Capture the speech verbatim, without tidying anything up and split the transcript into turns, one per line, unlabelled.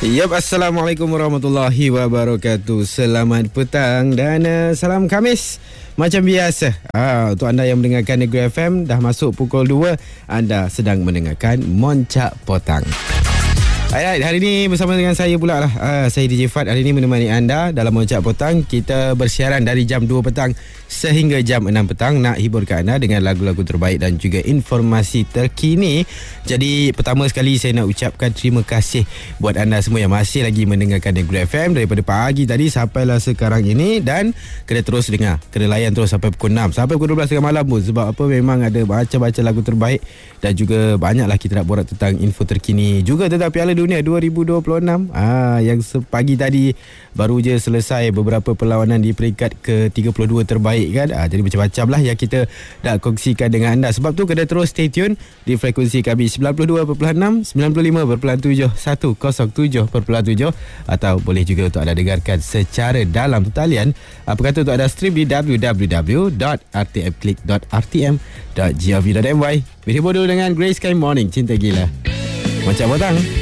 Yap, Assalamualaikum warahmatullahi wabarakatuh. Selamat petang dan uh, salam Khamis. Macam biasa, ah, untuk anda yang mendengarkan Negeri F M, dah masuk pukul dua, anda sedang mendengarkan Moncak Potang. Alright, hari ini bersama dengan saya pula lah, uh, saya D J Fad. Hari ini menemani anda dalam Moncak Potang. Kita bersiaran dari jam dua petang sehingga jam enam petang, nak hiburkan anda dengan lagu-lagu terbaik dan juga informasi terkini. Jadi pertama sekali saya nak ucapkan terima kasih buat anda semua yang masih lagi mendengarkan Negeri F M daripada pagi tadi sampailah sekarang ini, dan kena terus dengar, kena layan terus sampai pukul enam, sampai pukul dua belas tengah malam pun. Sebab apa, memang ada baca-baca lagu terbaik dan juga banyaklah kita nak borak tentang info terkini, juga tentang Piala Dunia dua ribu dua puluh enam, ah, yang sepagi tadi baru je selesai beberapa perlawanan di peringkat ke tiga puluh dua terbaik kan. Ah, jadi macam-macam lah yang kita nak kongsikan dengan anda. Sebab tu kena terus stay tune di frekuensi kami sembilan puluh dua perpuluhan enam, sembilan puluh lima perpuluhan tujuh, seratus tujuh perpuluhan tujuh, atau boleh juga untuk anda dengarkan secara dalam talian. Apa kata untuk anda stream di w w w dot r t m click dot r t m dot gov dot m y. Video bodoh dengan Grey Sky Morning, cinta gila. Macam potang.